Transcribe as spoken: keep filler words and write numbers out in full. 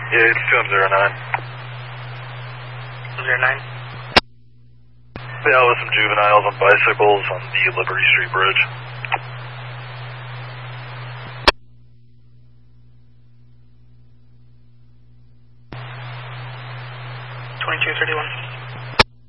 Yeah, it's two M zero nine. zero nine? Yeah, with some juveniles on bicycles on the Liberty Street Bridge. twenty-two thirty-one.